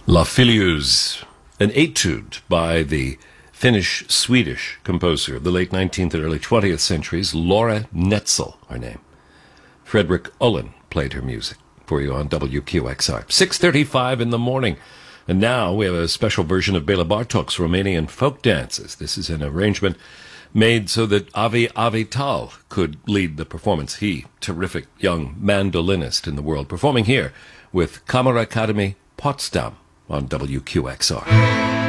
La Filieuse, an etude by the Finnish-Swedish composer of the late 19th and early 20th centuries, Laura Netzel, her name. Frederick Ullin played her music for you on WQXR. 6:35 in the morning. And now we have a special version of Bela Bartok's Romanian folk dances. This is an arrangement made so that Avi Avital could lead the performance. He, terrific young mandolinist in the world, performing here with Kammeracademy Potsdam on WQXR.